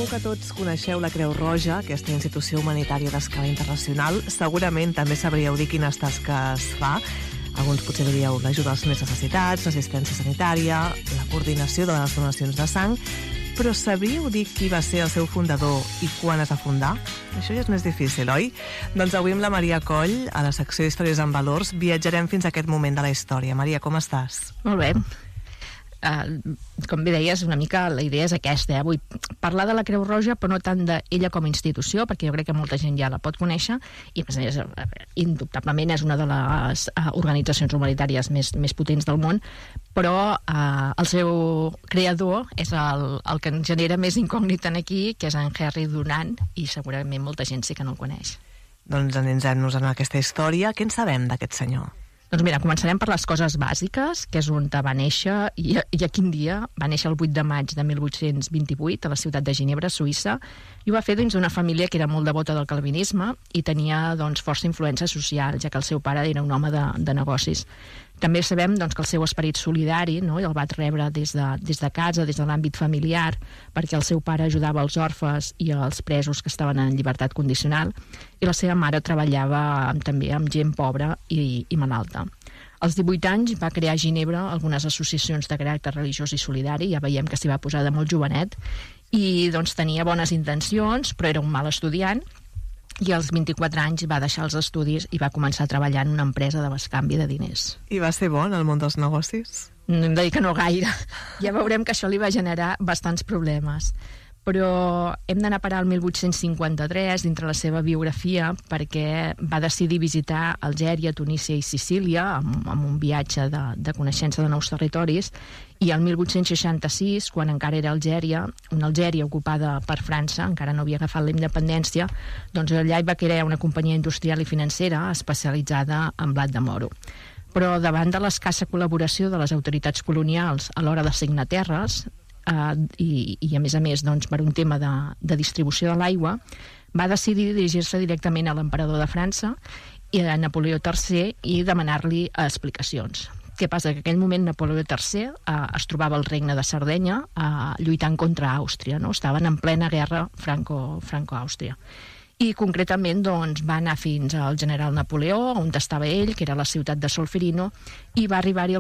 Segur que tots coneixeu la Creu Roja, aquesta institució humanitària d'escala internacional. Segurament també sabríeu dir quines tasques fa. Alguns potser diríeu l'ajuda als més necessitats, l'assistència sanitària, la coordinació de les donacions de sang. Però sabríeu dir qui va ser el seu fundador i quan es va fundar? Això ja és més difícil, oi? Doncs avui amb la Maria Coll, a la secció d'Històries en Valors, viatjarem fins a aquest moment de la història. Maria, com estàs? Molt bé. Com bé deies, una mica la idea és aquesta. Vull parlar de la Creu Roja, però no tant d'ella com a institució, perquè jo crec que molta gent ja la pot conèixer, i a més, indubtablement és una de les organitzacions humanitàries més potents del món, però el seu creador és el que ens genera més incògnita aquí, que és en Henry Dunant, i segurament molta gent sí que no el coneix. Doncs endinsem-nos en aquesta història. Què en sabem d'aquest senyor? Doncs mira, començarem per les coses bàsiques, que és on va néixer i a quin dia. Va néixer el 8 de maig de 1828 a la ciutat de Ginebra, Suïssa, i ho va fer dins d'una família que era molt devota del calvinisme i tenia força influència social, ja que el seu pare era un home de negocis. També sabem que el seu esperit solidari, no, el va rebre des de casa, des de l'àmbit familiar, perquè el seu pare ajudava els orfes i els presos que estaven en llibertat condicional, i la seva mare treballava també amb gent pobra i malalta. Als 18 anys va crear a Ginebra algunes associacions de caràcter religiós i solidari, ja veiem que s'hi va posar de molt jovenet, i tenia bones intencions, però era un mal estudiant, i als 24 anys va deixar els estudis i va començar a treballar en una empresa de bescanvi de diners. I va ser bo en el món dels negocis? No hem de dir que no gaire. Ja veurem que això li va generar bastants problemes. Però hem d'anar a parar al 1853 dintre la seva biografia, perquè va decidir visitar Algèria, Tunísia i Sicília amb un viatge de coneixença de nous territoris, i el 1866, quan encara era Algèria, una Algèria ocupada per França, encara no havia agafat la independència, doncs allà hi va crear una companyia industrial i financera especialitzada en blat de moro. Però davant de l'escassa col·laboració de les autoritats colonials a l'hora de signar terres, i a més per un tema de distribució de l'aigua, va decidir dirigir-se directament a l'emperador de França i a Napoleó III i demanar-li explicacions. Què passa? Que en aquell moment Napoleó III es trobava al regne de Sardenya lluitant contra Àustria, no? Estaven en plena guerra franco-àustria. I concretament va anar fins al general Napoleó, on estava ell, que era la ciutat de Solferino, i va arribar-hi el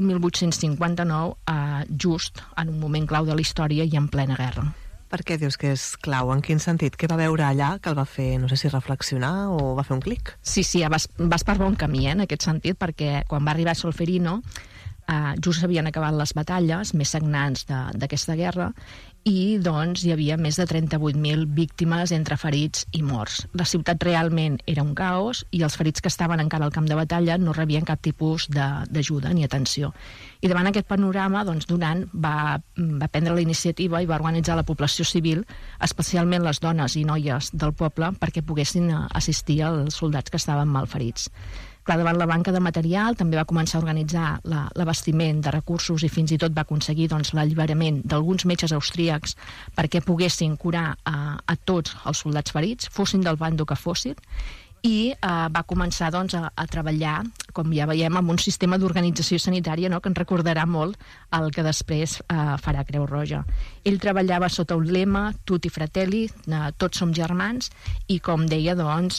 1859 just en un moment clau de la història i en plena guerra. Per què dius que és clau? En quin sentit? Què va veure allà que el va fer, no sé si reflexionar o va fer un clic? Sí, vas per bon camí, en aquest sentit, perquè quan va arribar a Solferino just havien acabat les batalles més sagnants d'aquesta guerra, i hi havia més de 38.000 víctimes entre ferits i morts. La ciutat realment era un caos i els ferits que estaven encara al camp de batalla no rebien cap tipus d'ajuda ni atenció. I davant aquest panorama, Dunant va prendre la iniciativa i va organitzar la població civil, especialment les dones i noies del poble, perquè poguessin assistir als soldats que estaven malferits. Clar, davant la manca de material també va començar a organitzar l'abastiment de recursos i fins i tot va aconseguir l'alliberament d'alguns metges austríacs perquè poguessin curar a tots els soldats ferits, fossin del bàndol que fossin, i va començar a treballar, com ja veiem, amb un sistema d'organització sanitària, no?, que ens recordarà molt el que després farà Creu Roja. Ell treballava sota un lema, tutti fratelli, tots som germans, i com deia,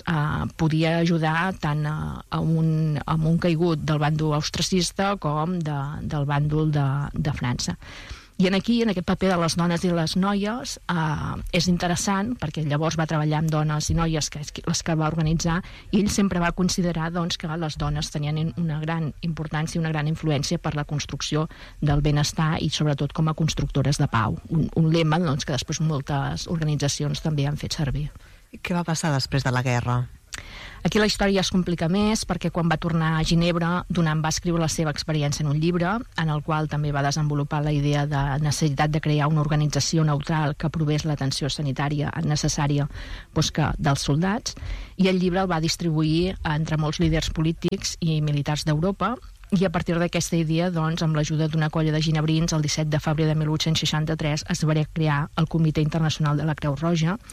podia ajudar tant a un caigut del bàndol austracista com del bàndol de França. I aquí, en aquest paper de les dones i les noies, és interessant, perquè llavors va treballar amb dones i noies, que és les que va organitzar, i ell sempre va considerar que les dones tenien una gran importància i una gran influència per la construcció del benestar i sobretot com a constructores de pau. Un lema que després moltes organitzacions també han fet servir. I què va passar després de la guerra? Aquí la història es complica més perquè quan va tornar a Ginebra, Dunant va escriure la seva experiència en un llibre en el qual també va desenvolupar la idea de necessitat de crear una organització neutral que provés l'atenció sanitària necessària dels soldats, i el llibre el va distribuir entre molts líders polítics i militars d'Europa, i a partir d'aquesta idea, amb l'ajuda d'una colla de ginebrins, el 17 de febrer de 1863 es va crear el Comitè Internacional de la Creu Roja,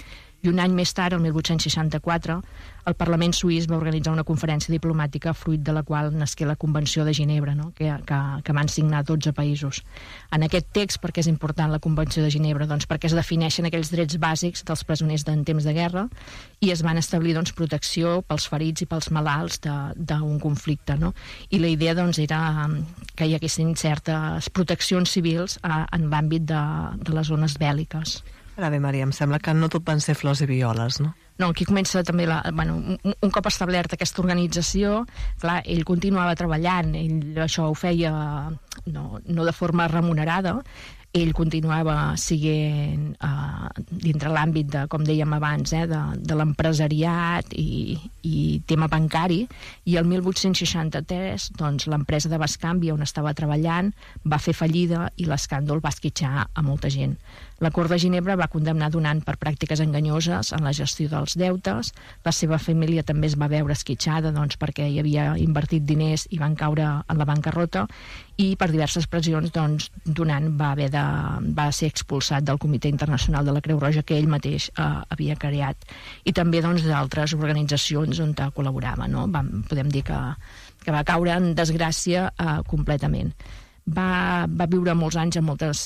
I un any més tard, el 1864, el Parlament suís va organitzar una conferència diplomàtica fruit de la qual nasqué la Convenció de Ginebra, no? que van signar 12 països. En aquest text, per què és important la Convenció de Ginebra? Doncs perquè es defineixen aquells drets bàsics dels presoners en temps de guerra i es van establir protecció pels ferits i pels malalts d'un conflicte. No? I la idea era que hi haguessin certes proteccions civils en l'àmbit de les zones bèl·liques. Ara bé, Maria, em sembla que no tot van ser flors i violes, no? No, aquí comença també, un cop establerta aquesta organització, clar, ell continuava treballant, ell això ho feia no de forma remunerada, ell continuava siguent dintre l'àmbit de, com dèiem abans, de l'empresariat i tema bancari, i el 1863 doncs, l'empresa de Bascàmbia on estava treballant va fer fallida i l'escàndol va esquitxar a molta gent. La Cort de Ginebra va condemnar donant per pràctiques enganyoses en la gestió dels deutes. La seva família també es va veure esquitxada perquè hi havia invertit diners i van caure en la bancarrota, i per diverses pressions donant va ser expulsat del Comitè Internacional de la Creu Roja que ell mateix havia creat, i també d'altres organitzacions on col·laborava. No? Podem dir que va caure en desgràcia completament. Va viure molts anys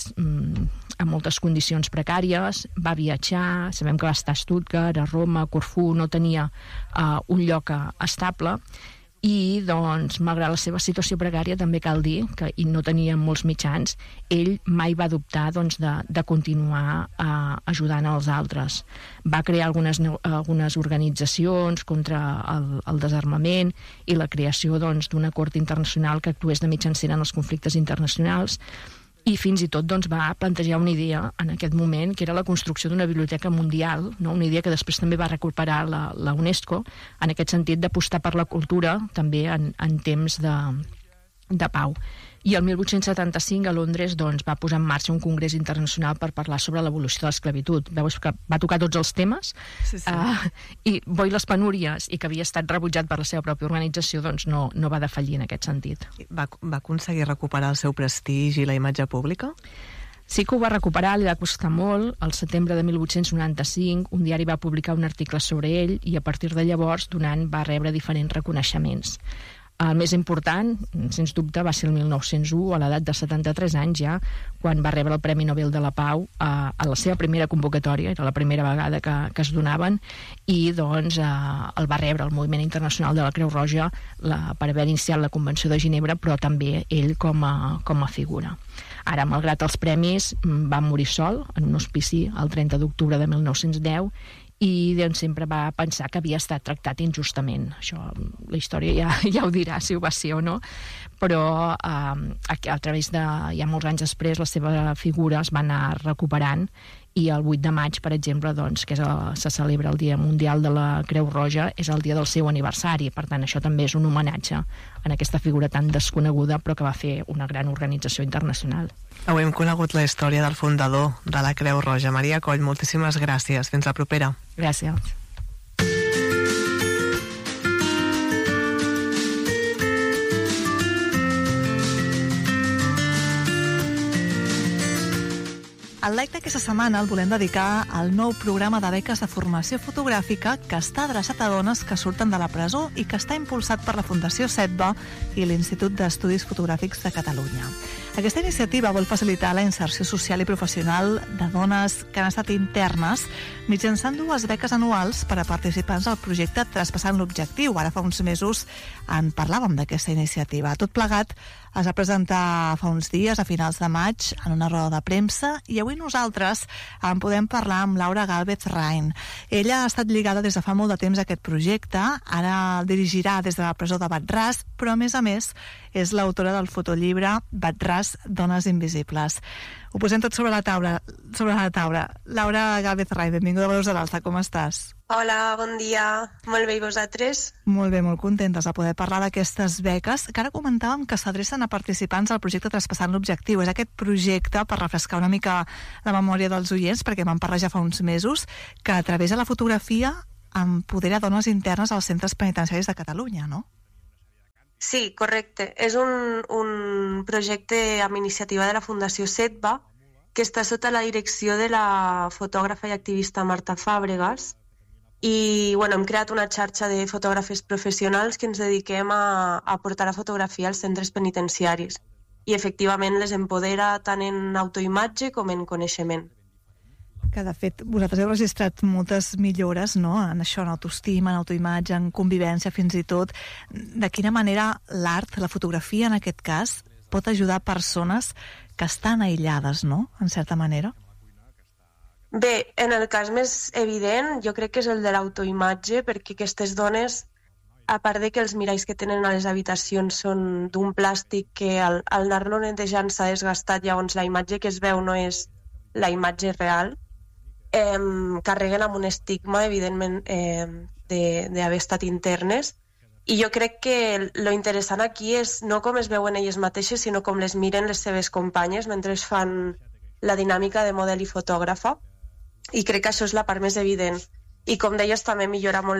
en moltes condicions precàries, va viatjar, sabem que va estar a Stuttgart, a Roma, a Corfú, no tenia un lloc estable, i malgrat la seva situació precària també cal dir que i no tenia molts mitjans, ell mai va dubtar de continuar ajudant als altres. Va crear algunes organitzacions contra el desarmament i la creació d'una cort internacional que actués de mitjancera en els conflictes internacionals, i fins i tot va plantejar una idea en aquest moment, que era la construcció d'una biblioteca mundial, no? Una idea que després també va recuperar la UNESCO, en aquest sentit d'apostar per la cultura també en temps de pau. I el 1875 a Londres va posar en marxa un congrés internacional per parlar sobre l'evolució de l'esclavitud. Veus que va tocar tots els temes, sí. I bo i les penúries, i que havia estat rebutjat per la seva pròpia organització, no va defallir en aquest sentit. Va aconseguir recuperar el seu prestigi i la imatge pública? Sí que ho va recuperar, li va costar molt. Al setembre de 1895 un diari va publicar un article sobre ell i a partir de llavors va rebre diferents reconeixements. El més important, sens dubte, va ser el 1901, a l'edat de 73 anys ja, quan va rebre el Premi Nobel de la Pau a la seva primera convocatòria, era la primera vegada que es donaven, i el va rebre el Moviment Internacional de la Creu Roja per haver iniciat la Convenció de Ginebra, però també ell com a figura. Ara, malgrat els premis, va morir sol en un hospici el 30 d'octubre de 1910, i sempre va pensar que havia estat tractat injustament. Això, la història ja ho dirà si ho va ser o no, però a través ja molts anys després la seva figura es va anar recuperant, i el 8 de maig, per exemple, que se celebra el Dia Mundial de la Creu Roja, és el dia del seu aniversari. Per tant, això també és un homenatge a aquesta figura tan desconeguda, però que va fer una gran organització internacional. Avui hem conegut la història del fundador de la Creu Roja. Maria Coll, moltíssimes gràcies. Fins la propera. Gràcies. El like d'aquesta setmana el volem dedicar al nou programa de beques de formació fotogràfica que està adreçat a dones que surten de la presó i que està impulsat per la Fundació SETBA i l'Institut d'Estudis Fotogràfics de Catalunya. Aquesta iniciativa vol facilitar la inserció social i professional de dones que han estat internes mitjançant 2 beques anuals per a participants del projecte Traspassant l'Objectiu. Ara fa uns mesos en parlàvem d'aquesta iniciativa. Tot plegat es va presentar fa uns dies, a finals de maig, en una roda de premsa, i avui nosaltres en podem parlar amb Laura Gálvez Rain. Ella ha estat lligada des de fa molt de temps a aquest projecte, ara el dirigirà des de la presó de Bat-ras, però a més és l'autora del fotollibre Bat-ras, Dones Invisibles. Ho posem tot sobre la taula. Laura Gálvez Rain, benvinguda a Veus de l'Alta, com estàs? Hola, bon dia. Molt bé, i vosaltres? Molt bé, molt contentes de poder parlar d'aquestes beques, que ara comentàvem que s'adrecen a participants del projecte Traspassant l'Objectiu. És aquest projecte, per refrescar una mica la memòria dels oients, perquè vam parlar ja fa uns mesos, que a través de la fotografia empodera dones internes als centres penitenciaris de Catalunya, no? Sí, correcte. És un projecte amb iniciativa de la Fundació SETBA que està sota la direcció de la fotògrafa i activista Marta Fàbregas, i hem creat una xarxa de fotògrafes professionals que ens dediquem a portar la fotografia als centres penitenciaris, i efectivament les empodera tant en autoimatge com en coneixement. Que de fet vosaltres heu registrat moltes millores, no?, en això, en autoestima, en autoimatge, en convivència fins i tot. De quina manera l'art, la fotografia en aquest cas, pot ajudar persones que estan aïllades, no?, en certa manera? Bé, en el cas més evident jo crec que és el de l'autoimatge, perquè aquestes dones, a part de que els miralls que tenen a les habitacions són d'un plàstic que al anar-lo netejant s'ha desgastat, llavors la imatge que es veu no és la imatge real, carreguen amb un estigma, evidentment, d'haver estat internes, i jo crec que lo interessant aquí és no com es veuen elles mateixes, sinó com les miren les seves companyes mentre fan la dinàmica de model i fotògrafa, i crec que això és la part més evident. I com deies, també millora molt